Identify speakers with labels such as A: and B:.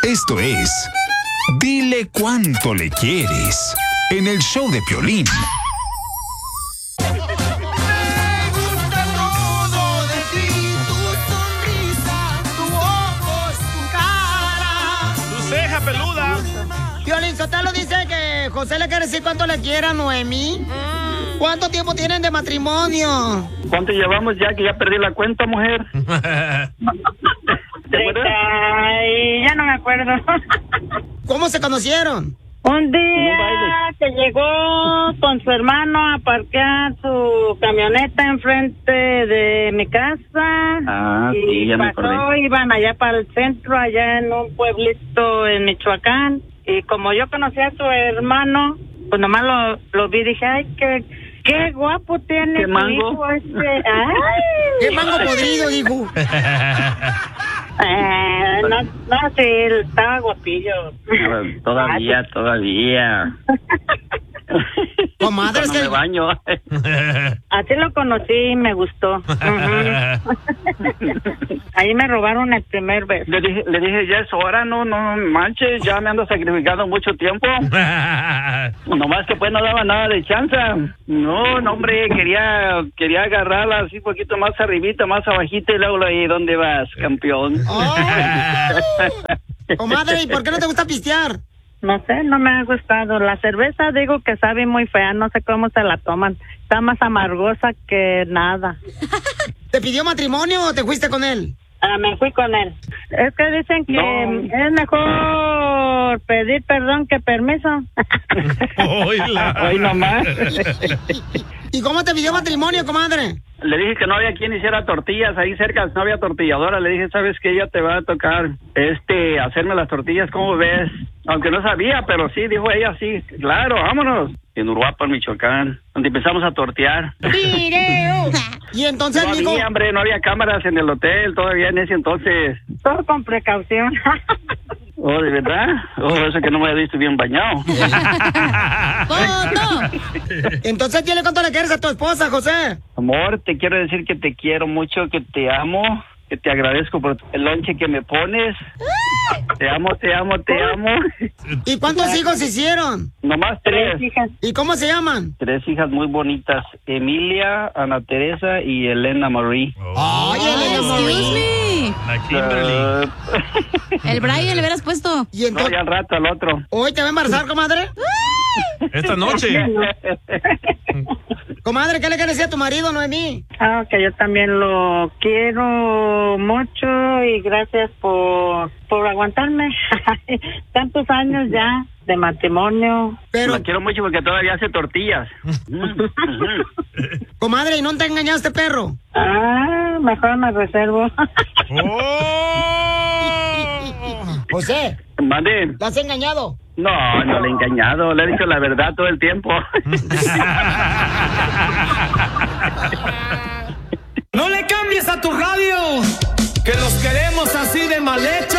A: Esto es Dile Cuánto Le Quieres en el show de Piolín.
B: Piolín Sotelo dice que José le quiere decir cuánto le quiere a Noemí. ¿Cuánto tiempo tienen de matrimonio?
C: ¿Cuánto llevamos ya? Que ya perdí la cuenta, mujer.
D: Ya no me acuerdo.
B: ¿Cómo se conocieron?
D: Un día que llegó con su hermano a parquear su camioneta enfrente de mi casa.
C: Sí, ya me acordé.
D: Iban allá para el centro, allá en un pueblito en Michoacán. Y como yo conocía a su hermano, pues nomás lo vi y dije, ay, qué guapo tiene
C: ¿Qué mango?
D: hijo este. Ay.
B: ¿Qué mango podrido, dijo?
D: No, sí, estaba guapillo.
C: Todavía.
B: Comadre, es que...
C: me baño.
D: Así lo conocí y me gustó. Ahí me robaron el primer beso.
C: Le dije, ya es hora, no manches, ya me ando sacrificando mucho tiempo. Nomás que pues no daba nada de chance. No, hombre, quería agarrarla así un poquito más arribita, más abajita y luego ahí, ¿dónde vas, campeón?
B: Oh. Comadre, ¿y por qué no te gusta pistear?
D: No sé, no me ha gustado. La cerveza digo que sabe muy fea, no sé cómo se la toman. Está más amargosa que nada.
B: ¿Te pidió matrimonio o te fuiste con él?
D: Me fui con él. Es que dicen que es mejor pedir perdón que permiso.
C: Hoy nomás.
B: ¿Y cómo te pidió matrimonio, comadre?
C: Le dije que no había quien hiciera tortillas ahí cerca, no había tortilladora. Le dije, ¿sabes qué? Ya te va a tocar hacerme las tortillas, ¿cómo ves? Aunque no sabía, pero sí, dijo ella, sí, claro, vámonos. En Uruapan, Michoacán, donde empezamos a tortear.
B: ¡Video! Y entonces,
C: no había cámaras en el hotel todavía en ese entonces.
D: Todo con precaución.
C: Oh, ¿de verdad? Oh, eso que no me había visto bien bañado.
B: Entonces, dile cuánto le quieres a tu esposa, José.
C: Amor, te quiero decir que te quiero mucho, que te amo, que te agradezco por el lonche que me pones. Te amo.
B: ¿Y cuántos hijos hicieron?
C: Nomás 3
D: hijas.
B: ¿Y cómo se llaman?
C: 3 hijas muy bonitas. Emilia, Ana Teresa y Elena Marie.
B: ¡Ay, Elena Marie!
E: La Kimberly. El Brian le hubieras puesto.
B: ¿Y entonces...
C: No, ya al rato, al otro.
B: ¿Hoy te va a embarazar, comadre?
E: Esta noche.
B: Comadre, ¿qué le quieres decir a tu marido, Noemí?
D: Que yo también lo quiero mucho y gracias por aguantarme. Tantos años ya de matrimonio.
B: Pero
C: lo quiero mucho porque todavía hace tortillas.
B: Comadre, ¿y no te ha engañado este perro?
D: Mejor me reservo.
B: José.
C: Mande.
B: ¿La has engañado?
C: No le he engañado, le he dicho la verdad todo el tiempo.
F: No le cambies a tu radio, que los queremos así de mal hechos.